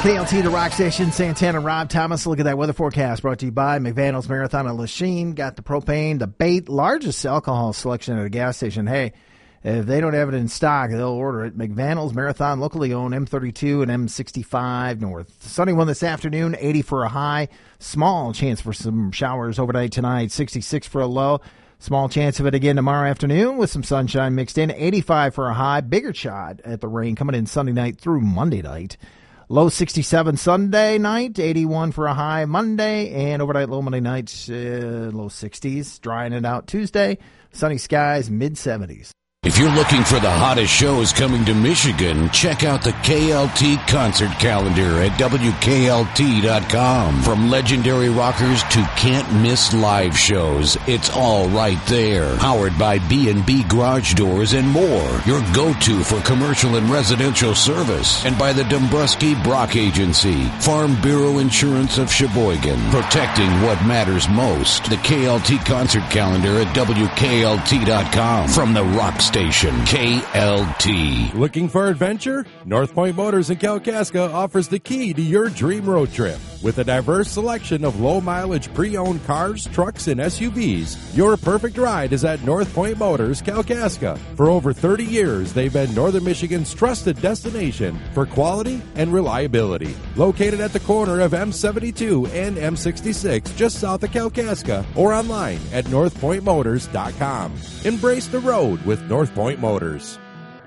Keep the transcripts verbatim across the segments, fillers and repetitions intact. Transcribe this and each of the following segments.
K L T, the rock station, Santana, Rob Thomas. Look at that weather forecast brought to you by McVandals Marathon and Lachine. Got the propane, the bait, largest alcohol selection at a gas station. Hey, if they don't have it in stock, they'll order it. McVandals Marathon, locally owned, M thirty-two and M sixty-five north. Sunny one this afternoon, eighty for a high. Small chance for some showers overnight tonight, sixty-six for a low. Small chance of it again tomorrow afternoon with some sunshine mixed in, eighty-five for a high. Bigger shot at the rain coming in Sunday night through Monday night. Low sixty-seven Sunday night, eighty-one for a high Monday, and overnight low Monday night, uh, low sixties. Drying it out Tuesday, sunny skies, mid seventies. If you're looking for the hottest shows coming to Michigan, check out the K L T concert calendar at W K L T dot com. From legendary rockers to can't-miss live shows, it's all right there. Powered by B and B Garage Doors and more, your go-to for commercial and residential service. And by the Dombrowski Brock Agency, Farm Bureau Insurance of Sheboygan, protecting what matters most. The K L T concert calendar at W K L T dot com. From the rock station. Station K L T. Looking for adventure? North Point Motors in Kalkaska offers the key to your dream road trip. With a diverse selection of low-mileage pre-owned cars, trucks, and S U Vs, your perfect ride is at North Point Motors Kalkaska. For over thirty years, they've been Northern Michigan's trusted destination for quality and reliability. Located at the corner of M seventy-two and M sixty-six, just south of Kalkaska, or online at north point motors dot com. Embrace the road with North Point Motors.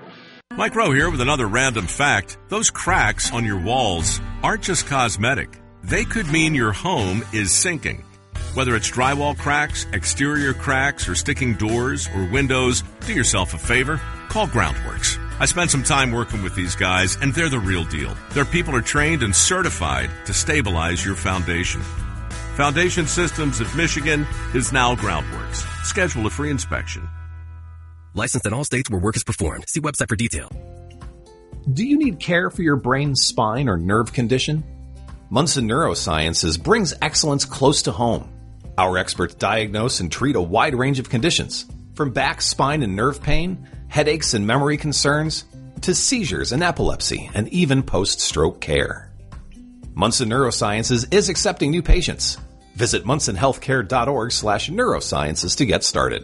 Mike Rowe here with another random fact. Those cracks on your walls aren't just cosmetic. They could mean your home is sinking. Whether it's drywall cracks, exterior cracks, or sticking doors or windows, do yourself a favor. Call Groundworks. I spent some time working with these guys, and they're the real deal. Their people are trained and certified to stabilize your foundation. Foundation Systems of Michigan is now Groundworks. Schedule a free inspection. Licensed in all states where work is performed. See website for detail. Do you need care for your brain, spine, or nerve condition? Munson Neurosciences brings excellence close to home. Our experts diagnose and treat a wide range of conditions, from back, spine, and nerve pain, headaches and memory concerns, to seizures and epilepsy, and even post-stroke care. Munson Neurosciences is accepting new patients. Visit munson healthcare dot org slash neurosciences to get started.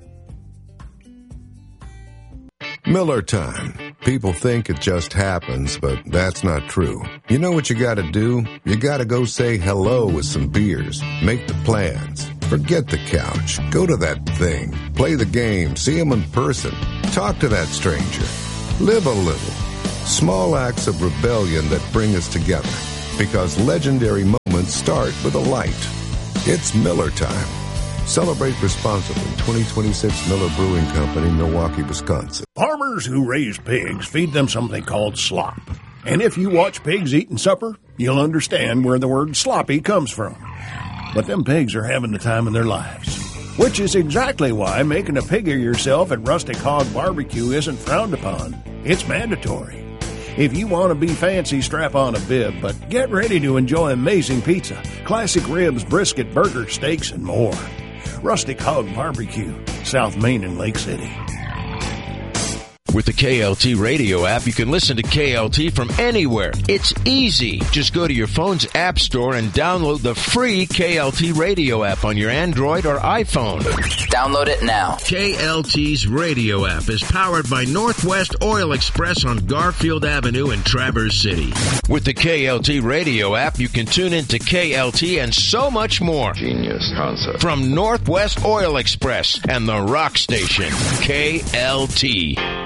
Miller Time. People think it just happens, but that's not true. You know what you gotta do? You gotta go say hello with some beers. Make the plans. Forget the couch. Go to that thing. Play the game. See them in person. Talk to that stranger. Live a little. Small acts of rebellion that bring us together. Because legendary moments start with a light. It's Miller Time. Celebrate responsibly. twenty twenty-six Miller Brewing Company, Milwaukee, Wisconsin. Farmers who raise pigs feed them something called slop. And if you watch pigs eating supper, you'll understand where the word sloppy comes from. But them pigs are having the time of their lives. Which is exactly why making a pig of yourself at Rustic Hog Barbecue isn't frowned upon. It's mandatory. If you want to be fancy, strap on a bib, but get ready to enjoy amazing pizza, classic ribs, brisket, burger, steaks, and more. Rustic Hog Barbecue, South Main and Lake City. With the K L T radio app, you can listen to K L T from anywhere. It's easy. Just go to your phone's app store and download the free K L T radio app on your Android or iPhone. Download it now. K L T's radio app is powered by Northwest Oil Express on Garfield Avenue in Traverse City. With the K L T radio app, you can tune into K L T and so much more. Genius concept. From Northwest Oil Express and the rock station, K L T.